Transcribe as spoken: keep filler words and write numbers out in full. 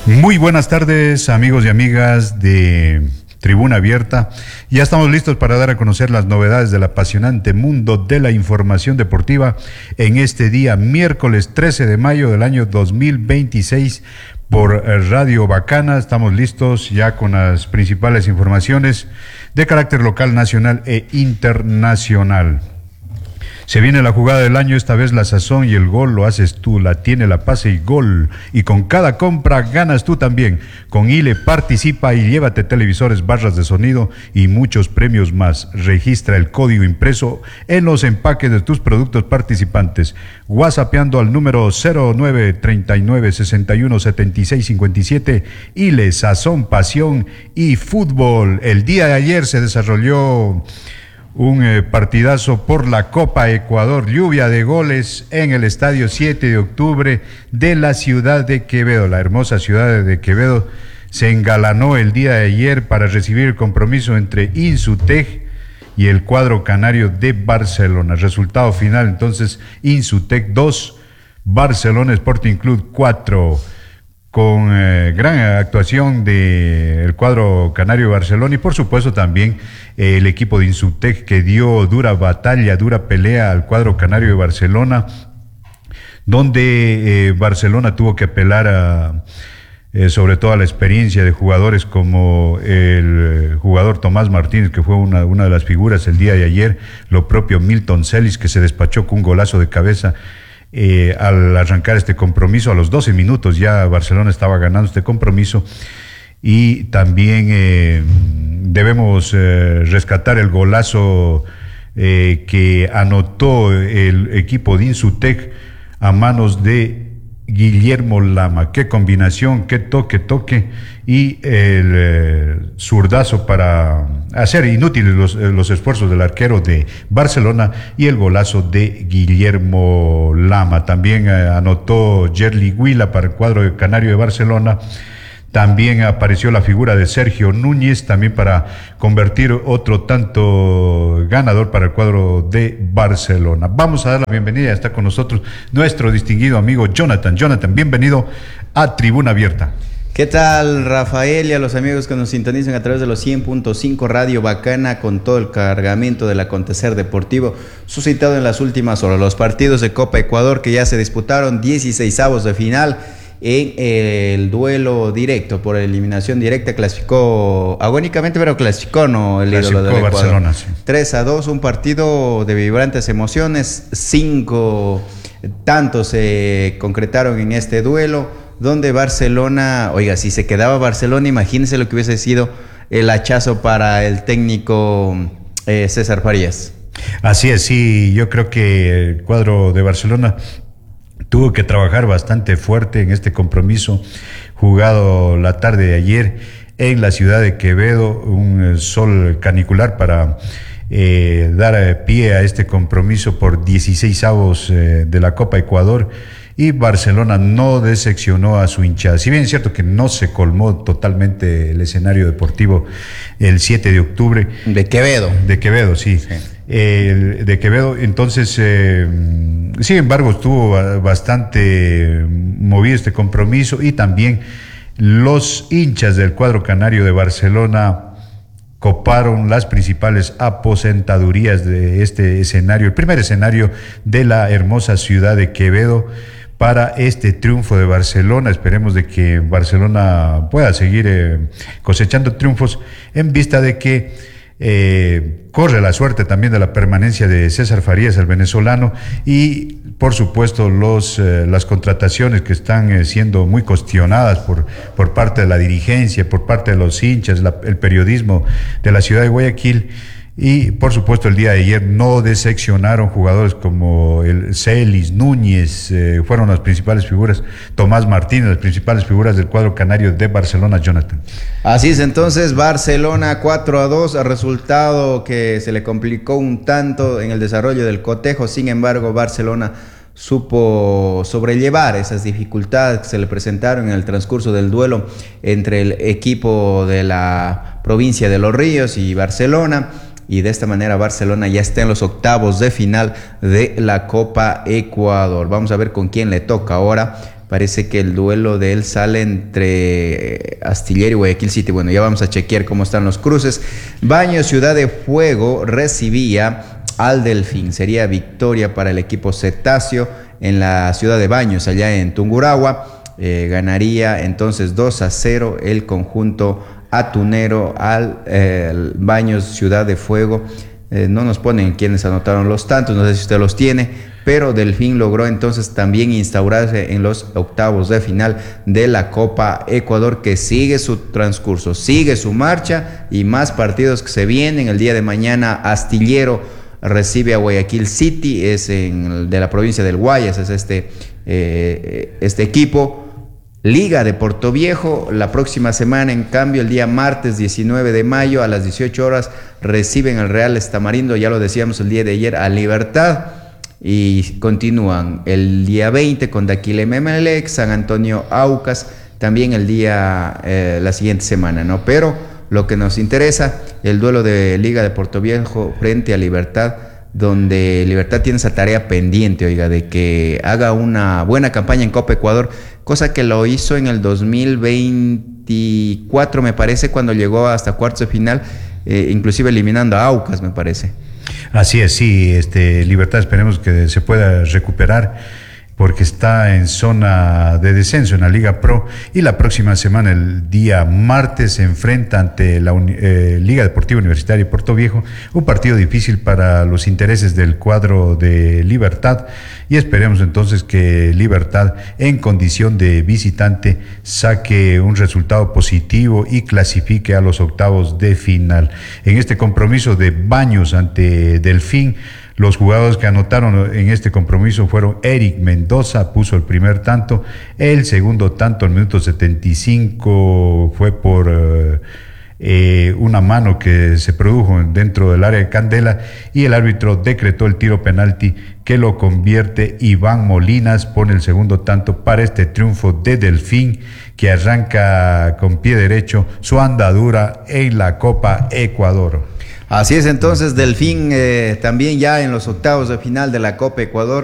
Muy buenas tardes, amigos y amigas de Tribuna Abierta. Ya estamos listos para dar a conocer las novedades del apasionante mundo de la información deportiva en este día, miércoles trece de mayo del año dos mil veintiséis, por Radio Bacana. Estamos listos ya con las principales informaciones de carácter local, nacional e internacional. Se viene la jugada del año, esta vez la sazón y el gol lo haces tú, la tiene La Paz y Gol. Y con cada compra ganas tú también. Con I L E participa y llévate televisores, barras de sonido y muchos premios más. Registra el código impreso en los empaques de tus productos participantes. WhatsAppeando al número cero nueve treinta y nueve sesenta y uno setenta y seis cincuenta y siete. I L E, sazón, pasión y fútbol. El día de ayer se desarrolló un eh, partidazo por la Copa Ecuador, lluvia de goles en el estadio siete de octubre de la ciudad de Quevedo. La hermosa ciudad de Quevedo se engalanó el día de ayer para recibir el compromiso entre Insutec y el cuadro canario de Barcelona. Resultado final entonces: Insutec dos, Barcelona Sporting Club cuatro. Con eh, gran actuación del cuadro canario de Barcelona y por supuesto también eh, el equipo de Insutec, que dio dura batalla, dura pelea al cuadro canario de Barcelona, donde eh, Barcelona tuvo que apelar a, eh, sobre todo a la experiencia de jugadores como el eh, jugador Tomás Martínez, que fue una, una de las figuras el día de ayer, lo propio Milton Celis, que se despachó con un golazo de cabeza. Eh, al arrancar este compromiso, a los doce minutos ya Barcelona estaba ganando este compromiso. Y también eh, debemos eh, rescatar el golazo eh, que anotó el equipo de Insutec a manos de Guillermo Lama. Qué combinación, qué toque, toque y el eh, zurdazo para hacer inútiles los, eh, los esfuerzos del arquero de Barcelona, y el golazo de Guillermo Lama. También eh, anotó Yerli Huila para el cuadro canario de Barcelona. También apareció la figura de Sergio Núñez, también para convertir otro tanto ganador para el cuadro de Barcelona. Vamos a dar la bienvenida, está con nosotros nuestro distinguido amigo Jonathan. Jonathan, bienvenido a Tribuna Abierta. ¿Qué tal, Rafael, y a los amigos que nos sintonizan a través de los cien punto cinco Radio Bacana, con todo el cargamento del acontecer deportivo suscitado en las últimas horas? Los partidos de Copa Ecuador que ya se disputaron, dieciseisavos de final. En el duelo directo, por eliminación directa, clasificó agónicamente, pero clasificó, ¿no? El ídolo del Ecuador. Barcelona, sí. tres a dos, un partido de vibrantes emociones. Cinco tantos se concretaron en este duelo, donde Barcelona, oiga, si se quedaba Barcelona, imagínense lo que hubiese sido el hachazo para el técnico eh, César Farías. Así es, sí, yo creo que el cuadro de Barcelona tuvo que trabajar bastante fuerte en este compromiso jugado la tarde de ayer en la ciudad de Quevedo, un sol canicular para eh, dar pie a este compromiso por dieciseisavos eh, de la Copa Ecuador. Y Barcelona no decepcionó a su hinchada. Si bien es cierto que no se colmó totalmente el escenario deportivo el siete de octubre. De Quevedo. De Quevedo, sí. sí. Eh, de Quevedo, entonces, eh, sin embargo, estuvo bastante movido este compromiso, y también los hinchas del cuadro canario de Barcelona coparon las principales aposentadurías de este escenario, el primer escenario de la hermosa ciudad de Quevedo, para este triunfo de Barcelona. Esperemos de que Barcelona pueda seguir eh, cosechando triunfos, en vista de que eh, corre la suerte también de la permanencia de César Farías, el venezolano, y por supuesto los, eh, las contrataciones que están eh, siendo muy cuestionadas por, por parte de la dirigencia, por parte de los hinchas, la, el periodismo de la ciudad de Guayaquil. Y por supuesto el día de ayer no decepcionaron jugadores como el Celis, Núñez, eh, fueron las principales figuras, Tomás Martínez, las principales figuras del cuadro canario de Barcelona, Jonathan. Así es, entonces Barcelona cuatro a dos, resultado que se le complicó un tanto en el desarrollo del cotejo. Sin embargo, Barcelona supo sobrellevar esas dificultades que se le presentaron en el transcurso del duelo entre el equipo de la provincia de Los Ríos y Barcelona. Y de esta manera Barcelona ya está en los octavos de final de la Copa Ecuador. Vamos a ver con quién le toca ahora Parece que el duelo de él sale entre Astillero y Guayaquil City. Bueno, ya vamos a chequear cómo están los cruces. Baños Ciudad de Fuego recibía al Delfín. Sería victoria para el equipo cetáceo en la ciudad de Baños, allá en Tungurahua. Eh, ganaría entonces dos a cero el conjunto atunero al eh, Baños Ciudad de Fuego. Eh, no nos ponen quiénes anotaron los tantos, no sé si usted los tiene, pero Delfín logró entonces también instaurarse en los octavos de final de la Copa Ecuador, que sigue su transcurso, sigue su marcha y más partidos que se vienen. El día de mañana Astillero recibe a Guayaquil City, es en, de la provincia del Guayas, es este, eh, este equipo. Liga de Portoviejo, la próxima semana, en cambio, el día martes diecinueve de mayo a las dieciocho horas reciben al Real Estamarindo, ya lo decíamos el día de ayer, a Libertad, y continúan el día veinte con Daquile Memelec, San Antonio Aucas, también el día, eh, la siguiente semana, ¿no? Pero lo que nos interesa, el duelo de Liga de Portoviejo frente a Libertad, donde Libertad tiene esa tarea pendiente, oiga, de que haga una buena campaña en Copa Ecuador, cosa que lo hizo en el dos mil veinticuatro, me parece, cuando llegó hasta cuartos de final, eh, inclusive eliminando a Aucas, me parece. Así es, sí, este, Libertad esperemos que se pueda recuperar, porque está en zona de descenso en la Liga Pro, y la próxima semana, el día martes, se enfrenta ante la eh, Liga Deportiva Universitaria de Portoviejo, un partido difícil para los intereses del cuadro de Libertad, y esperemos entonces que Libertad, en condición de visitante, saque un resultado positivo y clasifique a los octavos de final. En este compromiso de Baños ante Delfín, los jugadores que anotaron en este compromiso fueron Eric Mendoza, puso el primer tanto, el segundo tanto al minuto setenta y cinco fue por uh, eh, una mano que se produjo dentro del área de Candela, y el árbitro decretó el tiro penalti que lo convierte Iván Molinas, pone el segundo tanto para este triunfo de Delfín, que arranca con pie derecho su andadura en la Copa Ecuador. Así es, entonces Delfín eh, también ya en los octavos de final de la Copa Ecuador.